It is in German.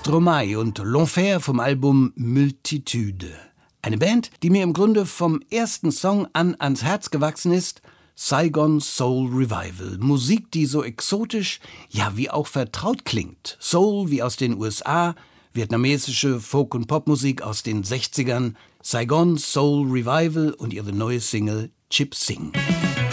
Stromae und L'Enfer vom Album Multitude. Eine Band, die mir im Grunde vom ersten Song an ans Herz gewachsen ist. Saigon Soul Revival. Musik, die so exotisch, ja wie auch vertraut klingt. Soul wie aus den USA, vietnamesische Folk- und Popmusik aus den 60ern. Saigon Soul Revival und ihre neue Single Chip Sing.